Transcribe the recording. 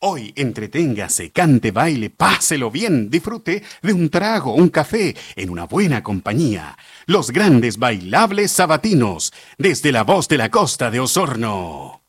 Hoy entreténgase, cante, baile, páselo bien, disfrute de un trago, un café, en una buena compañía. Los grandes bailables sabatinos, desde la voz de la costa de Osorno.